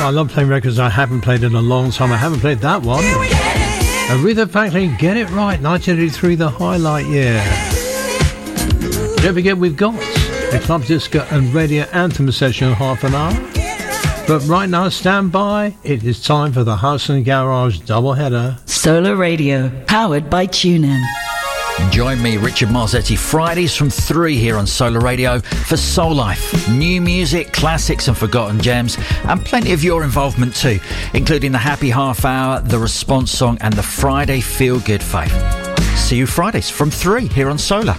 I love playing records I haven't played in a long time. I haven't played that one. Aretha Franklin, Get It Right, 1983, the highlight year. Don't forget, we've got a club disco and radio anthem session in half an hour. But right now, stand by. It is time for the House and Garage doubleheader. Solar Radio, powered by TuneIn. Join me, Richard Marzetti, Fridays from 3 here on Solar Radio for Soul Life. New music, classics and forgotten gems, and plenty of your involvement too, including the Happy Half Hour, the Response Song and the Friday Feel Good Fave. See you Fridays from 3 here on Solar.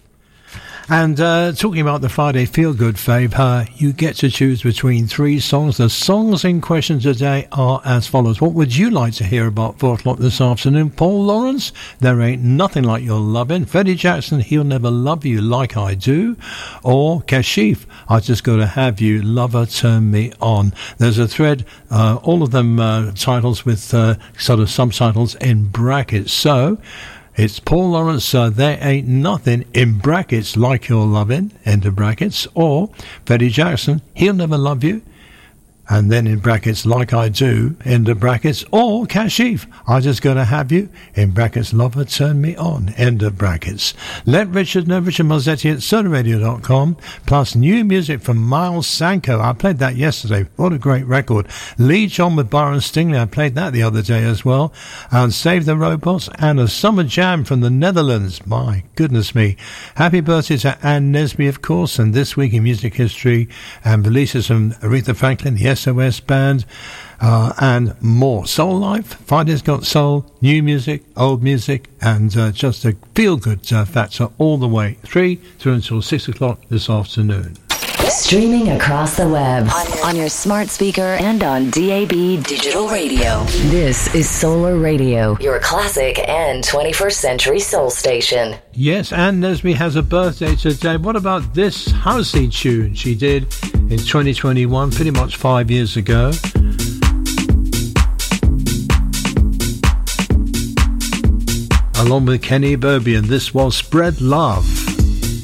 And talking about the Friday Feel Good Fave, you get to choose between 3 songs. The songs in question today are as follows. What would you like to hear about 4 o'clock this afternoon? Paul Lawrence, There Ain't Nothing Like Your Lovin'. Freddie Jackson, He'll Never Love You Like I Do. Or Kashif, I Just Gotta Have You, Lover Turn Me On. There's a thread, all of them titles with sort of subtitles in brackets. So it's Paul Lawrence, There Ain't Nothing, in brackets, Like Your Lovin', end of brackets, or Freddie Jackson, He'll Never Love You, and then in brackets, Like I Do, end of brackets, or Kashif, I Just Gotta Have You, in brackets, Lover Turn Me On, end of brackets. Let Richard know, Richard Marzetti at solarradio.com, plus new music from Miles Sanko. I played that yesterday. What a great record. Lee John with Byron Stingley. I played that the other day as well. And Save the Robots, and a summer jam from the Netherlands. My goodness me. Happy birthday to Ann Nesby, of course, and This Week in Music History, and releases from Aretha Franklin, the SOS Band, and more. Soul Life, Friday's Got Soul, new music, old music, and just a feel-good factor all the way through until 6 o'clock this afternoon. Streaming across the web, on your smart speaker and on DAB Digital Radio. This is Solar Radio, your classic and 21st century soul station. Yes, Ann Nesby has a birthday today. What about this housey tune she did in 2021, pretty much 5 years ago? Along with Kenny Berbian, this was Spread Love.